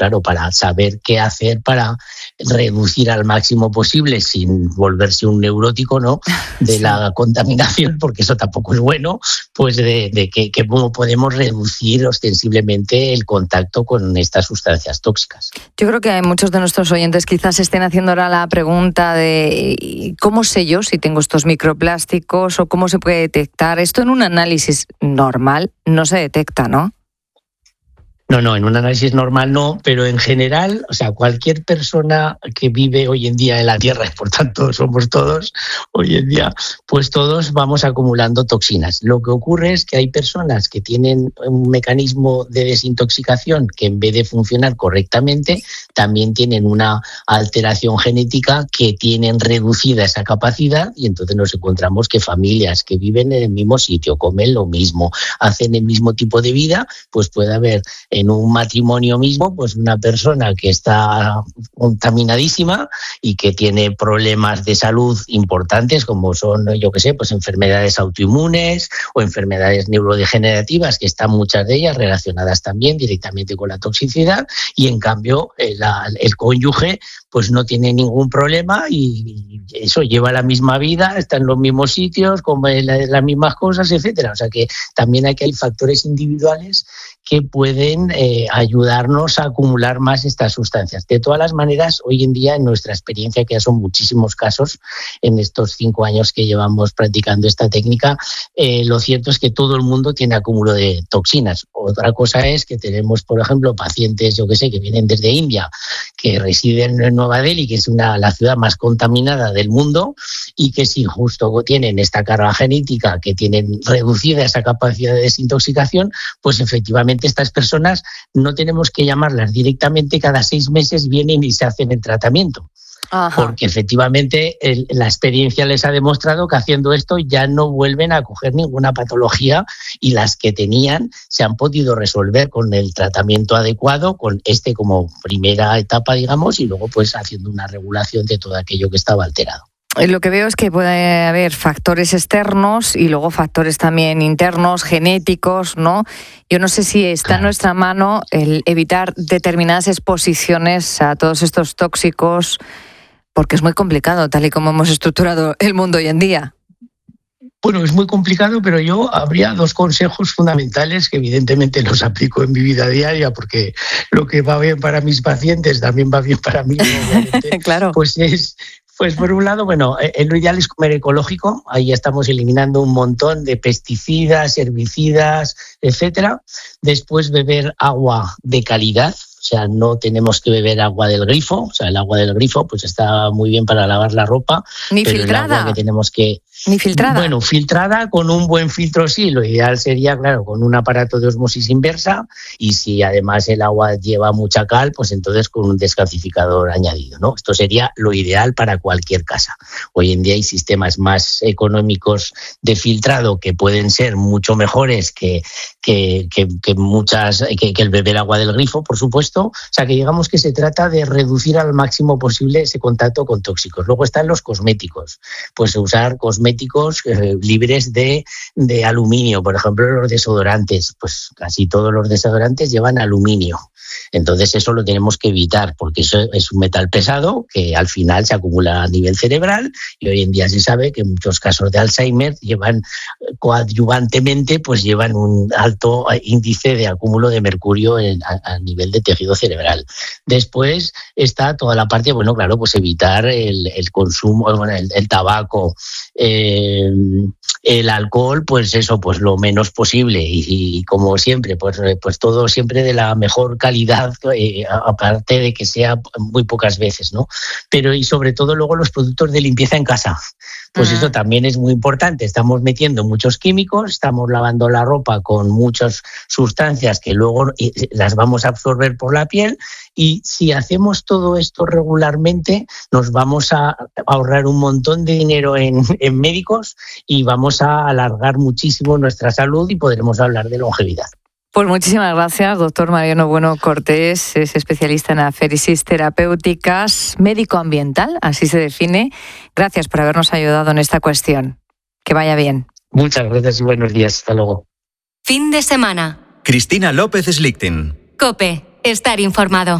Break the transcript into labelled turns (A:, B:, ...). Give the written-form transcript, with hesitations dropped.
A: claro, para saber qué hacer para reducir al máximo posible, sin volverse un neurótico, ¿no?, de la contaminación, porque eso tampoco es bueno, pues de que cómo podemos reducir ostensiblemente el contacto con estas sustancias tóxicas.
B: Yo creo que muchos de nuestros oyentes quizás estén haciendo ahora la pregunta de ¿cómo sé yo si tengo estos microplásticos o cómo se puede detectar? Esto en un análisis normal no se detecta, ¿no?
A: No, en un análisis normal no, pero en general, o sea, cualquier persona que vive hoy en día en la Tierra, y por tanto somos todos hoy en día, pues todos vamos acumulando toxinas. Lo que ocurre es que hay personas que tienen un mecanismo de desintoxicación que, en vez de funcionar correctamente, también tienen una alteración genética que tienen reducida esa capacidad, y entonces nos encontramos que familias que viven en el mismo sitio, comen lo mismo, hacen el mismo tipo de vida, pues puede haber en un matrimonio mismo, pues una persona que está contaminadísima y que tiene problemas de salud importantes, como son, yo qué sé, pues enfermedades autoinmunes o enfermedades neurodegenerativas, que están muchas de ellas relacionadas también directamente con la toxicidad, y en cambio el cónyuge pues no tiene ningún problema y eso, lleva la misma vida, está en los mismos sitios, come las mismas cosas, etcétera. O sea que también hay factores individuales que pueden ayudarnos a acumular más estas sustancias. De todas las maneras, hoy en día, en nuestra experiencia, que ya son muchísimos casos en estos 5 años que llevamos practicando esta técnica, lo cierto es que todo el mundo tiene acúmulo de toxinas. Otra cosa es que tenemos, por ejemplo, pacientes, yo que sé, que vienen desde India, que residen en Nueva Delhi, que es la ciudad más contaminada del mundo, y que si justo tienen esta carga genética, que tienen reducida esa capacidad de desintoxicación, pues efectivamente estas personas no tenemos que llamarlas directamente, cada 6 meses vienen y se hacen el tratamiento. Ajá. Porque efectivamente la experiencia les ha demostrado que haciendo esto ya no vuelven a coger ninguna patología, y las que tenían se han podido resolver con el tratamiento adecuado, con como primera etapa, digamos, y luego pues haciendo una regulación de todo aquello que estaba alterado.
B: Lo que veo es que puede haber factores externos y luego factores también internos, genéticos, ¿no? Yo no sé si está en nuestra mano el evitar determinadas exposiciones a todos estos tóxicos, porque es muy complicado, tal y como hemos estructurado el mundo hoy en día.
A: Bueno, es muy complicado, pero yo habría 2 consejos fundamentales que evidentemente los aplico en mi vida diaria, porque lo que va bien para mis pacientes también va bien para mí, obviamente.
B: Claro.
A: Pues por un lado, bueno, lo ideal es comer ecológico. Ahí estamos eliminando un montón de pesticidas, herbicidas, etcétera. Después, beber agua de calidad. O sea, no tenemos que beber agua del grifo. O sea, el agua del grifo pues está muy bien para lavar la ropa.
B: Ni
A: pero
B: filtrada.
A: El agua que tenemos que...
B: Ni filtrada.
A: Bueno, filtrada con un buen filtro, sí. Lo ideal sería, claro, con un aparato de osmosis inversa, y si además el agua lleva mucha cal, pues entonces con un descalcificador añadido, ¿no? Esto sería lo ideal para cualquier casa. Hoy en día hay sistemas más económicos de filtrado que pueden ser mucho mejores que el beber agua del grifo, por supuesto. O sea, que digamos que se trata de reducir al máximo posible ese contacto con tóxicos. Luego están los cosméticos. Pues usar cosméticos libres de aluminio. Por ejemplo, los desodorantes. Pues casi todos los desodorantes llevan aluminio. Entonces eso lo tenemos que evitar, porque eso es un metal pesado que al final se acumula a nivel cerebral, y hoy en día se sabe que en muchos casos de Alzheimer coadyuvantemente pues llevan un alto índice de acúmulo de mercurio a nivel de tejido cerebral. Después está toda la parte, bueno, claro, pues evitar el consumo, bueno, el tabaco, el alcohol, pues eso, pues lo menos posible, y como siempre, pues todo siempre de la mejor calidad, aparte de que sea muy pocas veces, ¿no? Pero y sobre todo luego los productos de limpieza en casa. Pues eso también es muy importante. Estamos metiendo muchos químicos, estamos lavando la ropa con muchas sustancias que luego las vamos a absorber por la piel, y si hacemos todo esto regularmente nos vamos a ahorrar un montón de dinero en médicos, y vamos a alargar muchísimo nuestra salud, y podremos hablar de longevidad.
B: Pues muchísimas gracias, doctor Mariano Bueno Cortés. Es especialista en aféresis terapéuticas, médico ambiental, así se define. Gracias por habernos ayudado en esta cuestión. Que vaya bien.
A: Muchas gracias y buenos días. Hasta luego.
C: Fin de semana.
D: Cristina López Slichting.
C: COPE. Estar informado.